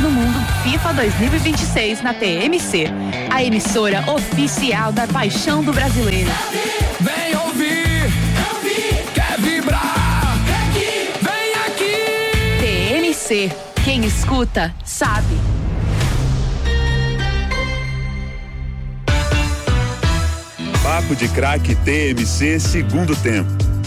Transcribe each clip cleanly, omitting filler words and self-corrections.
do Mundo FIFA 2026 na TMC, a emissora oficial da paixão do brasileiro. Vem ouvir, quer vibrar, vem aqui. TMC, quem escuta, sabe. Papo de Craque TMC, segundo tempo.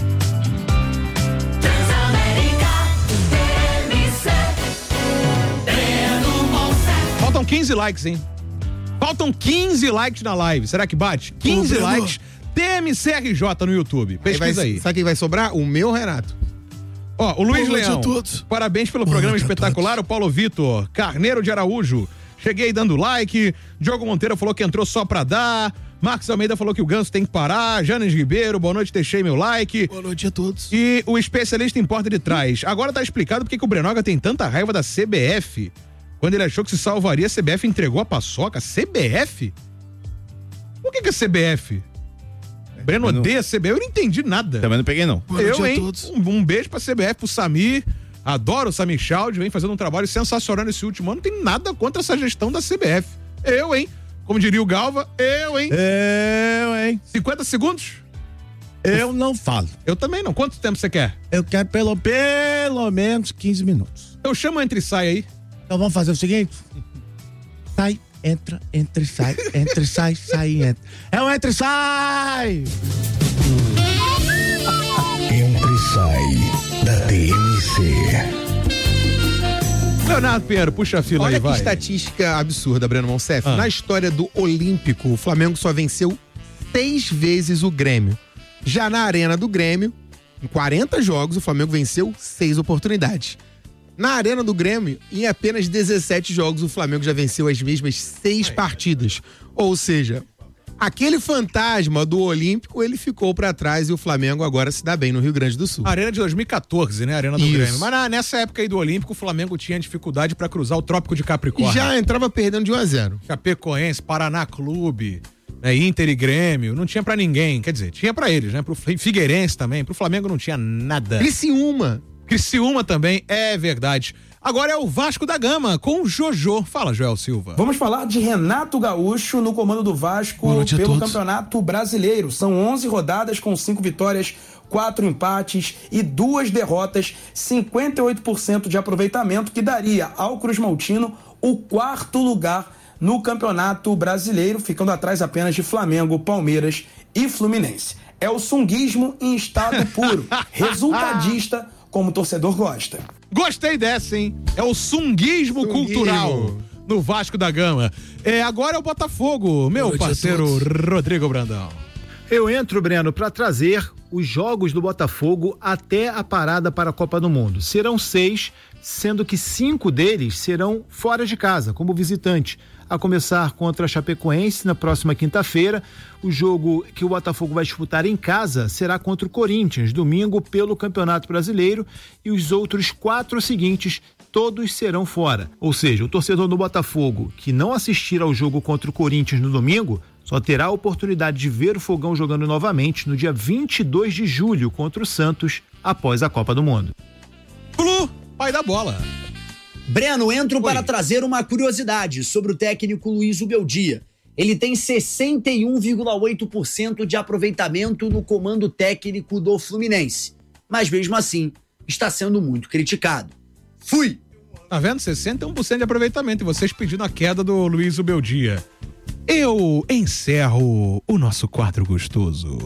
Faltam 15 likes, hein? Faltam 15 likes na live. Será que bate? 15 likes. TMCRJ no YouTube. Pesquisa aí. Sabe quem vai sobrar? O meu Renato. Ó, o Luiz Leão. Parabéns pelo programa espetacular. O Paulo Vitor Carneiro de Araújo. Cheguei dando like. Diogo Monteiro falou que entrou só pra dar. Marcos Almeida falou que o Ganso tem que parar. Janes Ribeiro, boa noite, deixei meu like. Boa noite a todos. E o especialista em porta de trás. Agora tá explicado porque que o Brenoga tem tanta raiva da CBF. Quando ele achou que se salvaria, a CBF entregou a paçoca. CBF? Por que é CBF? Breno odeia a CBF, eu não entendi nada. Também não peguei, não. Eu, hein? Um beijo pra CBF, pro Samir. Adoro o Samir Chaldi, vem fazendo um trabalho sensacional nesse último ano. Não tem nada contra essa gestão da CBF. Eu, hein? Como diria o Galva, eu, hein? 50 segundos? Eu não falo. Eu também não. Quanto tempo você quer? Eu quero pelo menos 15 minutos. Eu chamo entra e sai aí. Então vamos fazer o seguinte? Sai, entra e sai. Entra e sai, sai e entra. É um entra e sai! Entra e sai da TMC. Leonardo Pinheiro, puxa a fila. Olha aí, vai. que estatística absurda, Breno Monsef. Na história do Olímpico, o Flamengo só venceu 6 vezes o Grêmio. Já na Arena do Grêmio, em 40 jogos, o Flamengo venceu 6 oportunidades. Na Arena do Grêmio, em apenas 17 jogos, o Flamengo já venceu as mesmas 6 partidas. Ou seja, aquele fantasma do Olímpico, ele ficou pra trás e o Flamengo agora se dá bem no Rio Grande do Sul. Arena de 2014, né? Arena do Grêmio. Mas nessa época aí do Olímpico, o Flamengo tinha dificuldade pra cruzar o Trópico de Capricórnio. E já entrava perdendo de 1-0. Chapecoense, Paraná Clube, né? Inter e Grêmio, não tinha pra ninguém. Quer dizer, tinha pra eles, né? Pro Figueirense também, pro Flamengo não tinha nada. Criciúma também, é verdade. Agora é o Vasco da Gama, com o Jojo. Fala, Joel Silva. Vamos falar de Renato Gaúcho no comando do Vasco pelo Campeonato Brasileiro. São 11 rodadas com 5 vitórias, 4 empates e 2 derrotas, 58% de aproveitamento, que daria ao Cruz Maltino o 4º lugar no Campeonato Brasileiro, ficando atrás apenas de Flamengo, Palmeiras e Fluminense. É o sunguismo em estado puro, resultadista, como o torcedor gosta. Gostei dessa, hein? É o sunguismo cultural no Vasco da Gama. Agora é o Botafogo, meu parceiro Rodrigo Brandão. Eu entro, Breno, para trazer os jogos do Botafogo até a parada para a Copa do Mundo. Serão 6, sendo que 5 deles serão fora de casa, como visitante. A começar contra a Chapecoense na próxima quinta-feira. O jogo que o Botafogo vai disputar em casa será contra o Corinthians, domingo, pelo Campeonato Brasileiro, e os outros 4 seguintes todos serão fora. Ou seja, o torcedor do Botafogo que não assistir ao jogo contra o Corinthians no domingo só terá a oportunidade de ver o Fogão jogando novamente no dia 22 de julho contra o Santos, após a Copa do Mundo. Flu, pai da bola. Breno, entro para trazer uma curiosidade sobre o técnico Luiz Ubeldia. Ele tem 61,8% de aproveitamento no comando técnico do Fluminense. Mas mesmo assim, está sendo muito criticado. Fui! Tá vendo? 61% de aproveitamento. E vocês pedindo a queda do Luiz Ubeldia. Eu encerro o nosso quadro gostoso.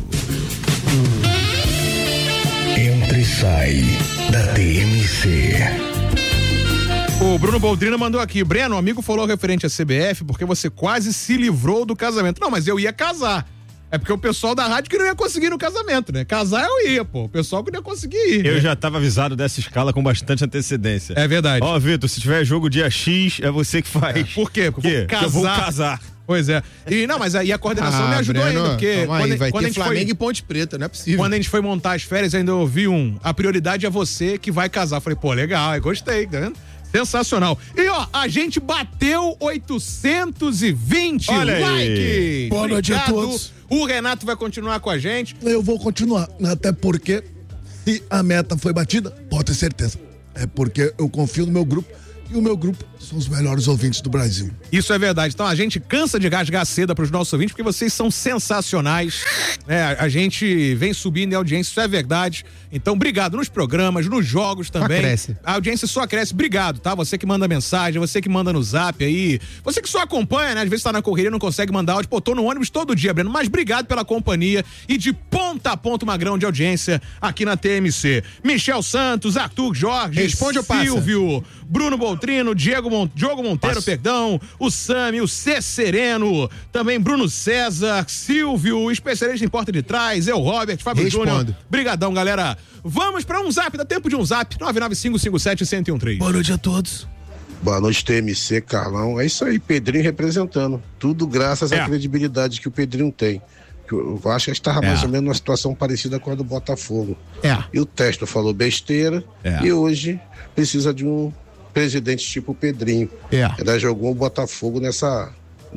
Entra e sai da TMC. O Bruno Boldrino mandou aqui: Breno, um amigo falou referente à CBF porque você quase se livrou do casamento. Não, mas eu ia casar. É porque o pessoal da rádio que não ia conseguir no casamento, né? Casar eu ia, pô. O pessoal que não ia conseguir ir. Eu né? já tava avisado dessa escala com bastante antecedência. É verdade. Ó, Vitor, se tiver jogo dia X, é você que faz. Por quê? Porque eu vou casar. Pois é. E não, mas aí a coordenação me ajudou Breno, ainda, porque vai ter Flamengo e Ponte Preta, não é possível. Quando a gente foi montar as férias, ainda ouvi a prioridade é você que vai casar. Falei, pô, legal, eu gostei, tá vendo? Sensacional. E ó, a gente bateu 820 likes. Boa noite a todos. O Renato vai continuar com a gente. Eu vou continuar, até porque se a meta foi batida, pode ter certeza. É porque eu confio no meu grupo E o meu grupo são os melhores ouvintes do Brasil. Isso é verdade. Então a gente cansa de rasgar seda pros nossos ouvintes, porque vocês são sensacionais. A gente vem subindo em audiência, isso é verdade. Então, obrigado nos programas, nos jogos também. Só cresce. A audiência só cresce. Obrigado, tá? Você que manda mensagem, você que manda no zap aí. Você que só acompanha, né? Às vezes tá na correria, não consegue mandar áudio. Pô, tô no ônibus todo dia, Breno. Mas obrigado pela companhia e de ponta a ponta uma grão de audiência aqui na TMC. Michel Santos, Arthur Jorge, Responde ou passa? Silvio, Bruno Boltrino, Diogo Monteiro, perdão, o Sami, o C Sereno, também Bruno César, Silvio, especialista em porta de trás, eu, Robert, Fábio Júnior. Brigadão, galera. Vamos pra um zap, dá tempo de um zap, 99557-1013. Boa noite a todos. Boa noite, TMC, Carlão. É isso aí, Pedrinho representando. Tudo graças à credibilidade que o Pedrinho tem. O Vasco estava mais ou menos numa situação parecida com a do Botafogo. E o Testo falou besteira e hoje precisa de um presidente tipo Pedrinho. Ele jogou o Botafogo nessa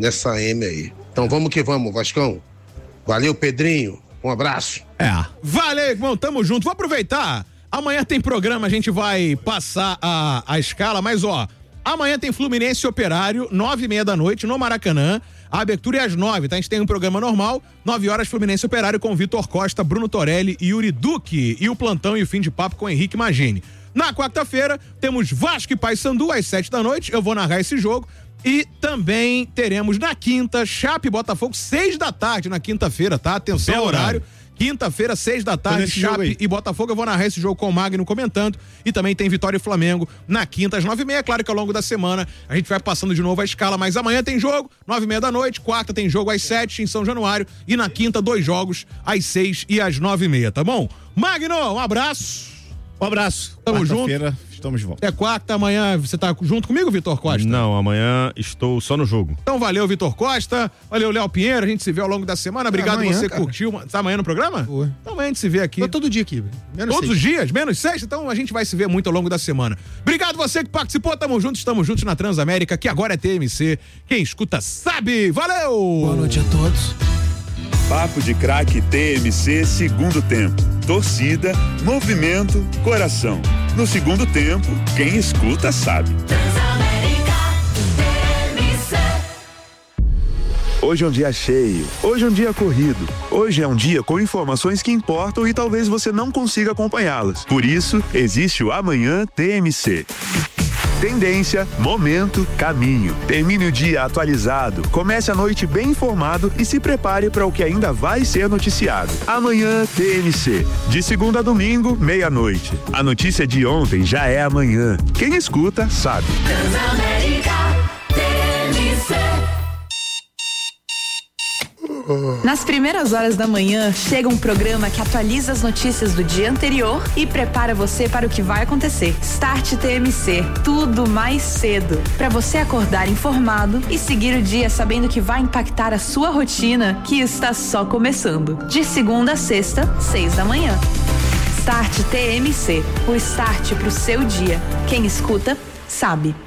M aí. Então vamos que vamos, Vascão. Valeu, Pedrinho. Um abraço. Valeu, irmão. Tamo junto. Vou aproveitar. Amanhã tem programa, a gente vai passar a escala, mas amanhã tem Fluminense Operário, 9:30 da noite, no Maracanã. A abertura é às 9, tá? A gente tem um programa normal, 9 horas Fluminense Operário com Vitor Costa, Bruno Torelli e Yuri Duque. E o plantão e o fim de papo com Henrique Magini. Na quarta-feira, temos Vasco e Paysandu às 7 da noite. Eu vou narrar esse jogo. E também teremos na quinta, Chape e Botafogo, 6 da tarde na quinta-feira, tá? Atenção ao horário. Quinta-feira, 6 da tarde, Chape e Botafogo. Eu vou narrar esse jogo com o Magno comentando. E também tem Vitória e Flamengo na quinta, às 9:30. Claro que ao longo da semana a gente vai passando de novo a escala, mas amanhã tem jogo, 9:30 da noite. Quarta tem jogo às 7 em São Januário. E na quinta, 2 jogos, às 6 e às 9:30, tá bom? Magno, um abraço. Um abraço. Tamo junto. Estamos de volta. É quarta, amanhã você tá junto comigo, Vitor Costa? Não, amanhã estou só no jogo. Então valeu, Vitor Costa, valeu, Léo Pinheiro, a gente se vê ao longo da semana, obrigado amanhã, você cara. curtiu. Tá amanhã no programa? Então amanhã a gente se vê aqui. Tô todo dia aqui. Todos os dias, menos sexta, então a gente vai se ver muito ao longo da semana. Obrigado você que participou, tamo juntos, estamos juntos na Transamérica, que agora é TMC, quem escuta sabe, valeu! Boa noite a todos. Papo de Craque TMC, segundo tempo. Torcida, movimento, coração. No segundo tempo, quem escuta sabe. Hoje é um dia cheio, hoje é um dia corrido, hoje é um dia com informações que importam e talvez você não consiga acompanhá-las. Por isso, existe o Amanhã TMC. Tendência, momento, caminho. Termine o dia atualizado, comece a noite bem informado e se prepare para o que ainda vai ser noticiado. Amanhã TMC, de segunda a domingo, 00:30. A notícia de ontem já é amanhã. Quem escuta, sabe. Nas primeiras horas da manhã, chega um programa que atualiza as notícias do dia anterior e prepara você para o que vai acontecer. Start TMC, tudo mais cedo. Para você acordar informado e seguir o dia sabendo que vai impactar a sua rotina, que está só começando. De segunda a sexta, 6 da manhã. Start TMC, o start pro seu dia. Quem escuta, sabe.